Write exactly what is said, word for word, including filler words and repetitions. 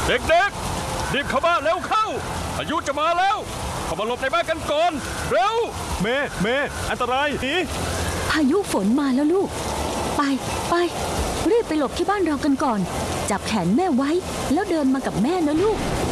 เด็กๆรีบเข้าบ้านแล้วเข้าพายุจะมาแล้วเข้ามาหลบในบ้านกันก่อนเร็วเมเมอันตรายหนีพายุฝนมาแล้วลูกไปไปรีบไปหลบที่บ้านเรากันก่อนจับแขนแม่ไว้แล้วเดินมากับแม่นะลูก